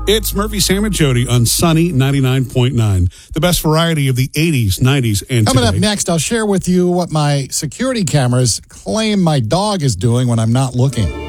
It's Murphy, Sam, and Jody on Sunny 99.9. The best variety of the 80s, 90s, and Coming today. up next, I'll share with you what my security cameras claim my dog is doing when I'm not looking.